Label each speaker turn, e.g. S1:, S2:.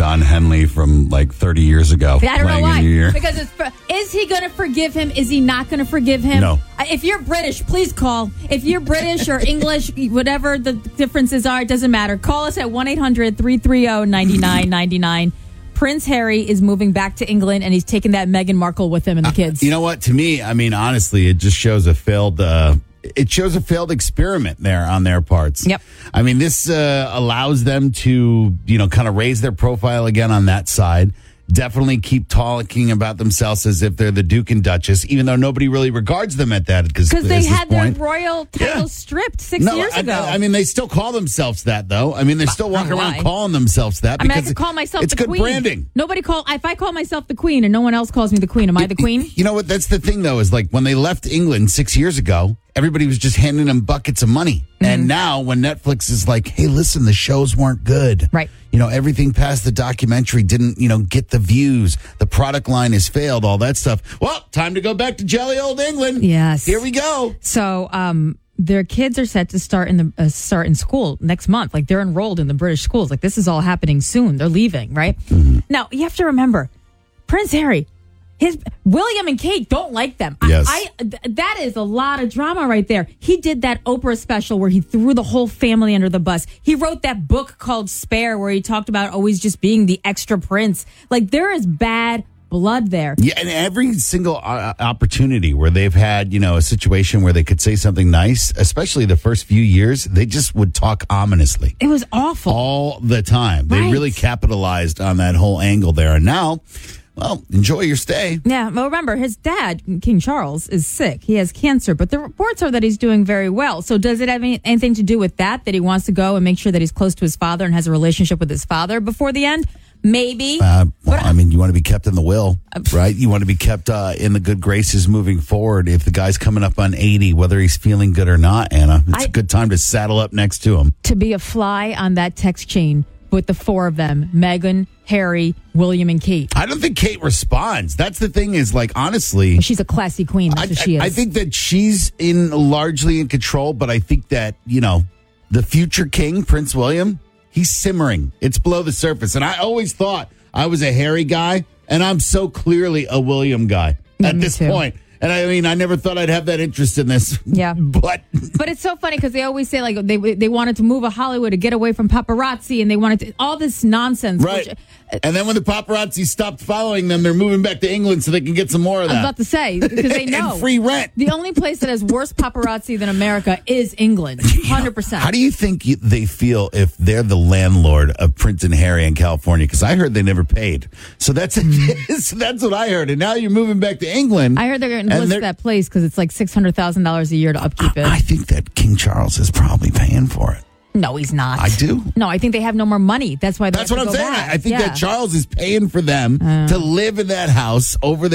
S1: Don Henley from like 30 years ago.
S2: I don't know
S1: playing
S2: why.
S1: in your ear.
S2: Because is he going to forgive him? Is he not going to forgive him?
S1: No.
S2: If you're British, please call. If you're British or English, whatever the differences are, it doesn't matter. Call us at 1-800-330-9999. Prince Harry is moving back to England, and he's taking that Meghan Markle with him and the kids.
S1: You know what? To me, I mean, honestly, it just shows a failed experiment there on their parts.
S2: Yep.
S1: I mean, this allows them to, kind of raise their profile again on that side. Definitely keep talking about themselves as if they're the Duke and Duchess, even though nobody really regards them at that. Because
S2: they had their royal title stripped 6 years ago.
S1: I mean, they still call themselves that, though. I mean, they still walk around calling themselves that.
S2: I could call myself the
S1: Queen. It's good branding.
S2: If I call myself the Queen and no one else calls me the Queen, am I the Queen?
S1: You know what? That's the thing, though, is like when they left England 6 years ago, everybody was just handing them buckets of money. Mm-hmm. And now when Netflix is like, hey, listen, the shows weren't good.
S2: Right.
S1: Everything past the documentary didn't, get the views. The product line has failed, all that stuff. Well, time to go back to jelly old England.
S2: Yes.
S1: Here we go.
S2: So, their kids are set to start in school next month. Like, they're enrolled in the British schools. Like, this is all happening soon. They're leaving, right? Mm-hmm. Now, you have to remember, Prince Harry, William and Kate don't like them.
S1: Yes.
S2: That is a lot of drama right there. He did that Oprah special where he threw the whole family under the bus. He wrote that book called Spare where he talked about always just being the extra prince. Like, there is bad blood there.
S1: Yeah, and every single opportunity where they've had, a situation where they could say something nice, especially the first few years, they just would talk ominously.
S2: It was awful.
S1: All the time.
S2: Right.
S1: They really capitalized on that whole angle there. And now, well, enjoy your stay.
S2: Yeah, well, remember, his dad, King Charles, is sick. He has cancer, but the reports are that he's doing very well. So does it have anything to do with that he wants to go and make sure that he's close to his father and has a relationship with his father before the end? Maybe.
S1: You want to be kept in the will, right? You want to be kept in the good graces moving forward. If the guy's coming up on 80, whether he's feeling good or not, Anna, it's a good time to saddle up next to him.
S2: To be a fly on that text chain with the four of them, Meghan, Harry, William, and Kate.
S1: I don't think Kate responds. That's the thing is, like, honestly.
S2: She's a classy queen. That's what she is.
S1: I think that she's largely in control, but I think that, the future king, Prince William, he's simmering. It's below the surface. And I always thought I was a Harry guy, and I'm so clearly a William guy at this point. And I mean, I never thought I'd have that interest in this.
S2: Yeah.
S1: But
S2: it's so funny because they always say, like, they wanted to move to Hollywood to get away from paparazzi, and they wanted to, all this nonsense.
S1: Right. And then when the paparazzi stopped following them, they're moving back to England so they can get some more of that.
S2: I was about to say, because they know.
S1: And free rent.
S2: The only place that has worse paparazzi than America is England. 100%.
S1: How do you think they feel if they're the landlord of Prince and Harry in California? Because I heard they never paid. So that's what I heard. And now you're moving back to England.
S2: I heard they're going to list that place because it's like $600,000 a year to upkeep it.
S1: I think that King Charles is probably paying for it.
S2: No, he's not.
S1: I do.
S2: No, I think they have no more money. That's why. That's
S1: what I'm saying.
S2: back.
S1: I think that Charles is paying for them to live in that house over there.